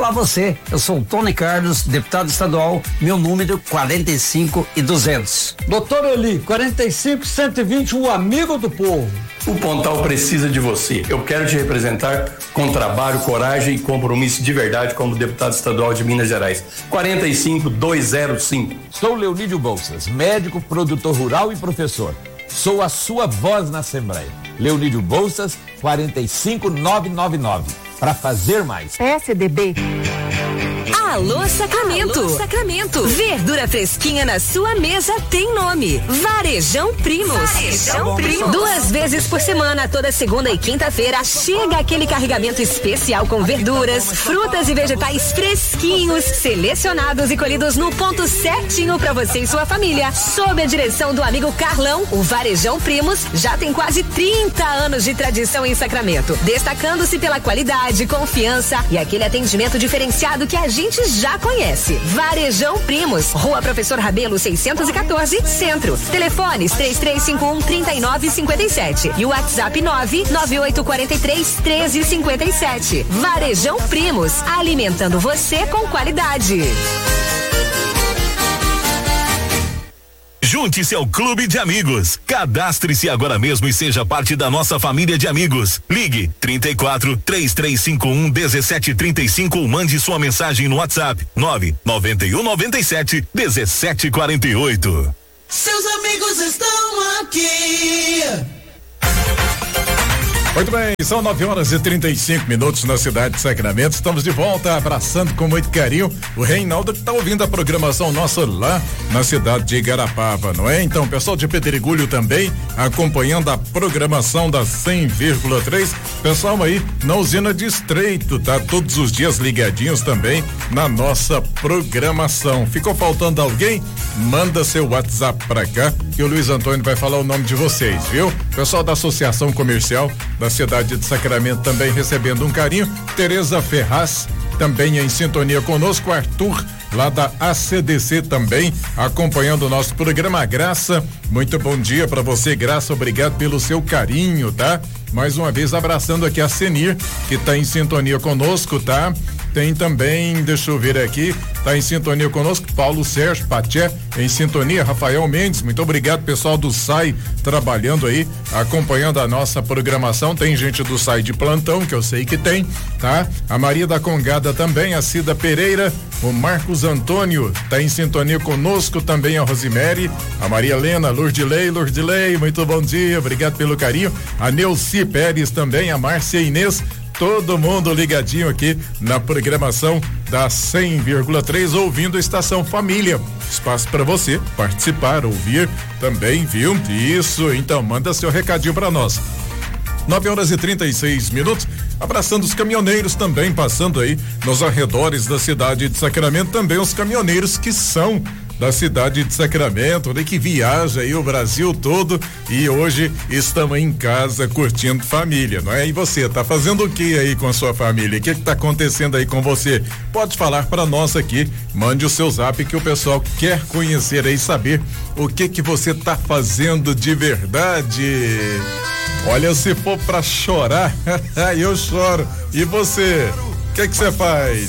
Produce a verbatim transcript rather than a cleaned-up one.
Olá você, eu sou o Tony Carlos, deputado estadual, meu número quarenta e cinco e duzentos. Doutor Eli, quarenta e cinco, cento e vinte, o amigo do povo. O Pontal precisa de você. Eu quero te representar com trabalho, coragem e compromisso de verdade como deputado estadual de Minas Gerais. quarenta e cinco, duzentos e cinco. Sou Leonídio Bolsas, médico, produtor rural e professor. Sou a sua voz na Assembleia. Leonídio Bolsas, quarenta e cinco, novecentos e noventa e nove. Para fazer mais. P S D B. Alô Sacramento. Alô Sacramento. Verdura fresquinha na sua mesa tem nome. Varejão Primos. Varejão Primos. Duas vezes por semana, toda segunda e quinta-feira, chega aquele carregamento especial com verduras, frutas e vegetais fresquinhos, selecionados e colhidos no ponto certinho para você e sua família. Sob a direção do amigo Carlão, o Varejão Primos já tem quase trinta anos de tradição em Sacramento, destacando-se pela qualidade, confiança e aquele atendimento diferenciado que a gente já conhece. Varejão Primos, Rua Professor Rabelo seiscentos e quatorze, Centro. Telefones três três cinco um, três nove cinco sete e o WhatsApp nove nove oito quatro três, um três cinco sete. Varejão Primos, alimentando você com qualidade. Junte-se ao Clube de Amigos. Cadastre-se agora mesmo e seja parte da nossa família de amigos. Ligue trinta e quatro, três três cinco um, um sete três cinco ou mande sua mensagem no WhatsApp nove nove um nove sete, um sete quatro oito. Seus amigos estão aqui. Muito bem, são nove horas e trinta e cinco minutos na cidade de Sacramento. Estamos de volta, abraçando com muito carinho o Reinaldo, que está ouvindo a programação nossa lá na cidade de Igarapava, não é? Então, pessoal de Pedregulho também acompanhando a programação da cem vírgula três. Pessoal aí na usina de Estreito, tá? Todos os dias ligadinhos também na nossa programação. Ficou faltando alguém? Manda seu WhatsApp pra cá que o Luiz Antônio vai falar o nome de vocês, viu? Pessoal da Associação Comercial da cidade de Sacramento também recebendo um carinho. Tereza Ferraz também em sintonia conosco. Arthur lá da A C D C também acompanhando o nosso programa. Graça, muito bom dia para você, Graça, obrigado pelo seu carinho, tá? Mais uma vez abraçando aqui a Senir, que tá em sintonia conosco, tá? Tem também, deixa eu ver aqui, tá em sintonia conosco, Paulo Sérgio Paté, em sintonia, Rafael Mendes, muito obrigado, pessoal do S A I trabalhando aí, acompanhando a nossa programação. Tem gente do S A I de plantão, que eu sei que tem, tá? A Maria da Congada também, a Cida Pereira, o Marcos Antônio tá em sintonia conosco também, a Rosemary, a Maria Helena, Lourdilei, Lourdilei, muito bom dia, obrigado pelo carinho, a Neuci Pérez também, a Márcia Inês, todo mundo ligadinho aqui na programação da cem vírgula três, ouvindo a Estação Família. Espaço para você participar, ouvir também, viu? Isso, então manda seu recadinho para nós. nove horas e trinta e seis minutos, abraçando os caminhoneiros também, passando aí nos arredores da cidade de Sacramento, também os caminhoneiros que são da cidade de Sacramento, né, que viaja aí o Brasil todo, e hoje estamos em casa curtindo família, não é? E você, tá fazendo o que aí com a sua família? O que que tá acontecendo aí com você? Pode falar para nós aqui, mande o seu zap que o pessoal quer conhecer aí, saber o que que você tá fazendo de verdade. Olha, se for pra chorar, eu choro. E você? O que que você faz?